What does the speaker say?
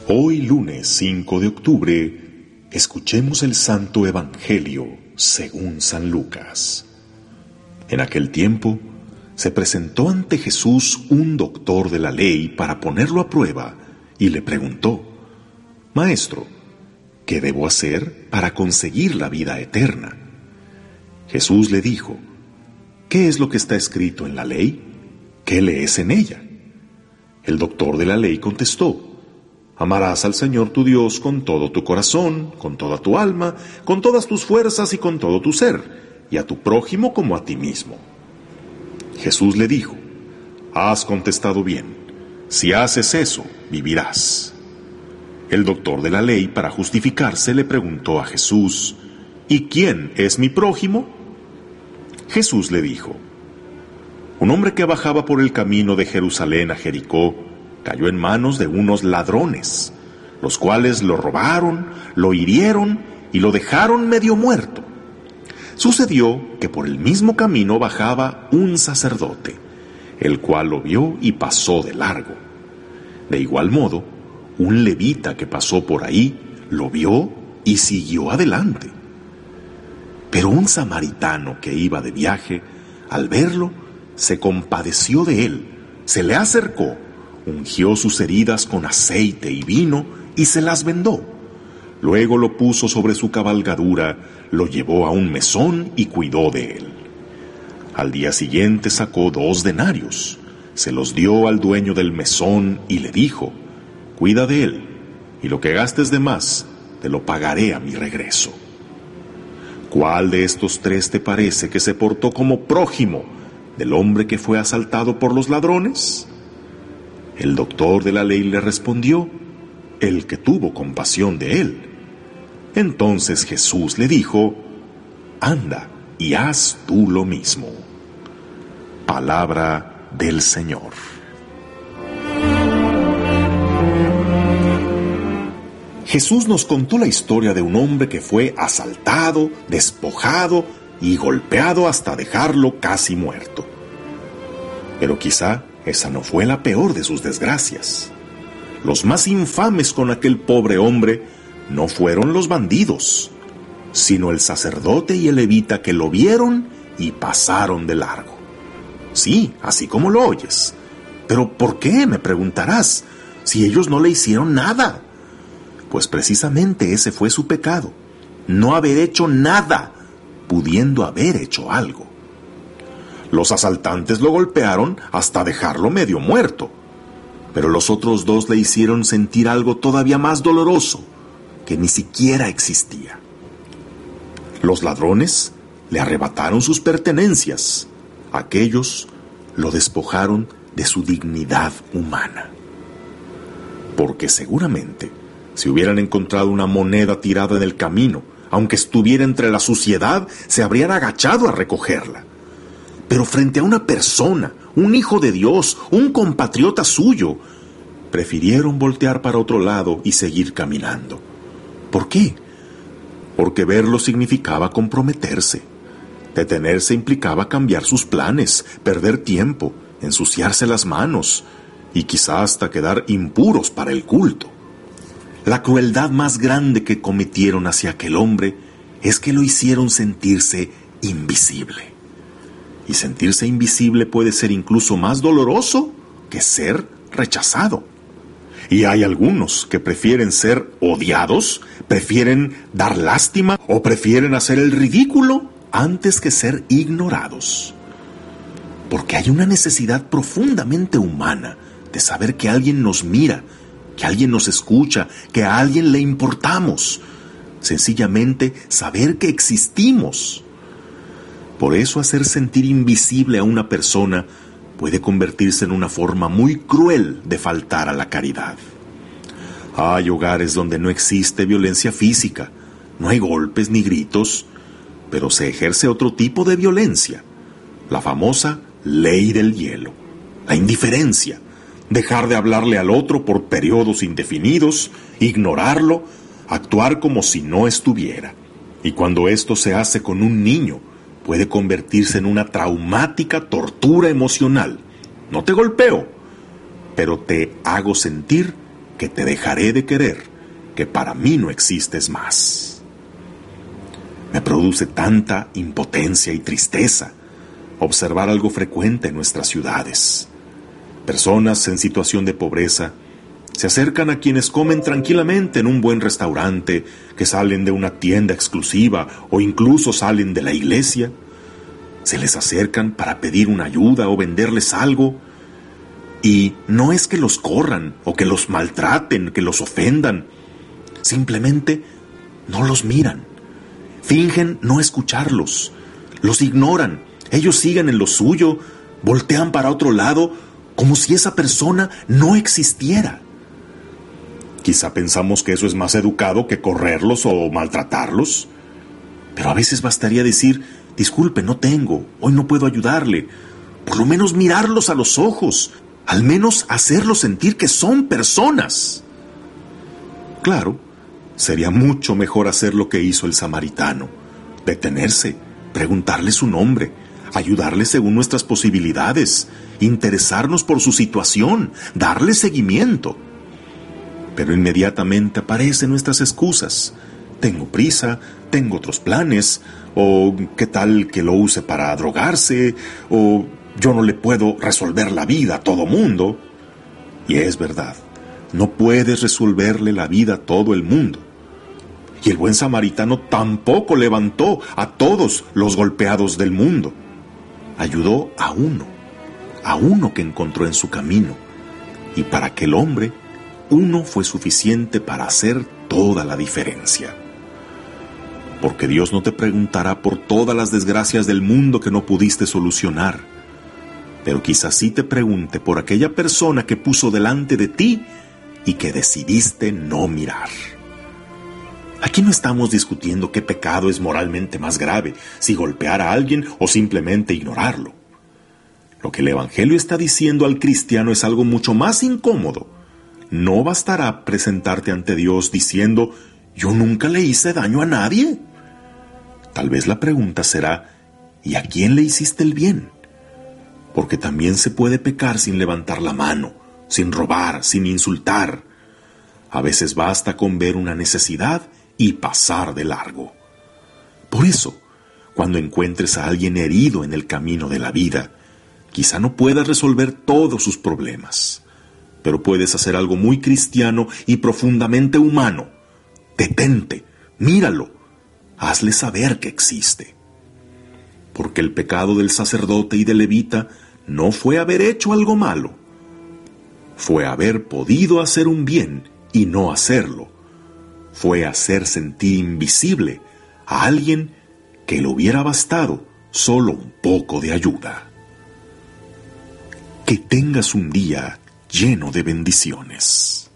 Hoy lunes 5 de octubre, escuchemos el Santo Evangelio según San Lucas. En aquel tiempo, se presentó ante Jesús un doctor de la ley para ponerlo a prueba y le preguntó: Maestro, ¿qué debo hacer para conseguir la vida eterna? Jesús le dijo: ¿Qué es lo que está escrito en la ley? ¿Qué lees en ella? El doctor de la ley contestó: Amarás al Señor tu Dios con todo tu corazón, con toda tu alma, con todas tus fuerzas y con todo tu ser, y a tu prójimo como a ti mismo. Jesús le dijo: Has contestado bien. Si haces eso, vivirás. El doctor de la ley, para justificarse, le preguntó a Jesús: ¿Y quién es mi prójimo? Jesús le dijo: Un hombre que bajaba por el camino de Jerusalén a Jericó cayó en manos de unos ladrones, los cuales lo robaron, lo hirieron y lo dejaron medio muerto. Sucedió que por el mismo camino bajaba un sacerdote, el cual lo vio y pasó de largo. De igual modo, un levita que pasó por ahí lo vio y siguió adelante. Pero un samaritano que iba de viaje, al verlo, se compadeció de él, se le acercó, ungió sus heridas con aceite y vino y se las vendó. Luego lo puso sobre su cabalgadura, lo llevó a un mesón y cuidó de él. Al día siguiente sacó 2 denarios, se los dio al dueño del mesón y le dijo: Cuida de él, y lo que gastes de más, te lo pagaré a mi regreso. ¿Cuál de estos 3 te parece que se portó como prójimo del hombre que fue asaltado por los ladrones? El doctor de la ley le respondió: el que tuvo compasión de él. Entonces Jesús le dijo: Anda y haz tú lo mismo. Palabra del Señor. Jesús nos contó la historia de un hombre que fue asaltado, despojado y golpeado hasta dejarlo casi muerto. Pero quizá esa no fue la peor de sus desgracias. Los más infames con aquel pobre hombre no fueron los bandidos, sino el sacerdote y el levita que lo vieron y pasaron de largo. Sí, así como lo oyes. ¿Pero por qué?, me preguntarás, si ellos no le hicieron nada. Pues precisamente ese fue su pecado, no haber hecho nada, pudiendo haber hecho algo. Los asaltantes lo golpearon hasta dejarlo medio muerto, pero los otros 2 le hicieron sentir algo todavía más doloroso, que ni siquiera existía. Los ladrones le arrebataron sus pertenencias, aquellos lo despojaron de su dignidad humana. Porque seguramente, si hubieran encontrado una moneda tirada en el camino, aunque estuviera entre la suciedad, se habrían agachado a recogerla. Pero frente a una persona, un hijo de Dios, un compatriota suyo, prefirieron voltear para otro lado y seguir caminando. ¿Por qué? Porque verlo significaba comprometerse. Detenerse implicaba cambiar sus planes, perder tiempo, ensuciarse las manos y quizá hasta quedar impuros para el culto. La crueldad más grande que cometieron hacia aquel hombre es que lo hicieron sentirse invisible. Y sentirse invisible puede ser incluso más doloroso que ser rechazado. Y hay algunos que prefieren ser odiados, prefieren dar lástima o prefieren hacer el ridículo antes que ser ignorados. Porque hay una necesidad profundamente humana de saber que alguien nos mira, que alguien nos escucha, que a alguien le importamos. Sencillamente saber que existimos. Por eso hacer sentir invisible a una persona puede convertirse en una forma muy cruel de faltar a la caridad. Hay hogares donde no existe violencia física, no hay golpes ni gritos, pero se ejerce otro tipo de violencia, la famosa ley del hielo, la indiferencia, dejar de hablarle al otro por periodos indefinidos, ignorarlo, actuar como si no estuviera. Y cuando esto se hace con un niño, puede convertirse en una traumática tortura emocional. No te golpeo, pero te hago sentir que te dejaré de querer, que para mí no existes más. Me produce tanta impotencia y tristeza observar algo frecuente en nuestras ciudades. Personas en situación de pobreza se acercan a quienes comen tranquilamente en un buen restaurante, que salen de una tienda exclusiva o incluso salen de la iglesia. Se les acercan para pedir una ayuda o venderles algo. Y no es que los corran o que los maltraten, que los ofendan. Simplemente no los miran. Fingen no escucharlos. Los ignoran. Ellos siguen en lo suyo, voltean para otro lado como si esa persona no existiera. Quizá pensamos que eso es más educado que correrlos o maltratarlos. Pero a veces bastaría decir: disculpe, no tengo, hoy no puedo ayudarle. Por lo menos mirarlos a los ojos, al menos hacerlos sentir que son personas. Claro, sería mucho mejor hacer lo que hizo el samaritano: detenerse, preguntarle su nombre, ayudarle según nuestras posibilidades, interesarnos por su situación, darle seguimiento. Pero inmediatamente aparecen nuestras excusas. Tengo prisa, tengo otros planes, o qué tal que lo use para drogarse, o yo no le puedo resolver la vida a todo mundo. Y es verdad, no puedes resolverle la vida a todo el mundo. Y el buen samaritano tampoco levantó a todos los golpeados del mundo. Ayudó a uno que encontró en su camino. Y para aquel hombre, uno fue suficiente para hacer toda la diferencia. Porque Dios no te preguntará por todas las desgracias del mundo que no pudiste solucionar, pero quizás sí te pregunte por aquella persona que puso delante de ti y que decidiste no mirar. Aquí no estamos discutiendo qué pecado es moralmente más grave, si golpear a alguien o simplemente ignorarlo. Lo que el Evangelio está diciendo al cristiano es algo mucho más incómodo. No bastará presentarte ante Dios diciendo: yo nunca le hice daño a nadie. Tal vez la pregunta será: ¿y a quién le hiciste el bien? Porque también se puede pecar sin levantar la mano, sin robar, sin insultar. A veces basta con ver una necesidad y pasar de largo. Por eso, cuando encuentres a alguien herido en el camino de la vida, quizá no puedas resolver todos sus problemas, pero puedes hacer algo muy cristiano y profundamente humano. Detente, míralo, hazle saber que existe. Porque el pecado del sacerdote y del levita no fue haber hecho algo malo, fue haber podido hacer un bien y no hacerlo. Fue hacer sentir invisible a alguien que le hubiera bastado solo un poco de ayuda. Que tengas un día lleno de bendiciones.